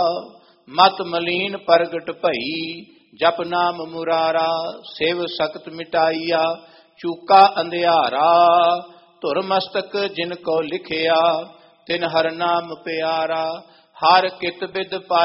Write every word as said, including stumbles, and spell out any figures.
ਮਤ ਮਲੀਨ ਪ੍ਰਗਟ ਭਈ, ਜਪ ਨਾਮ ਮੁਰਾਰਾ, ਸਿਵ ਸਕਤ ਮਿਟਾਈਆ, ਚੂਕਾ ਅੰਧਿਆਰਾ। ਧੁਰ ਮਸਤਕ ਜਿਨ ਕੋ ਲਿਖਿਆ, ਤਿਨ ਹਰ ਨਾਮ ਪਿਆਰਾ, ਹਰ ਕਿਤ ਬਿਦ ਪਾਈ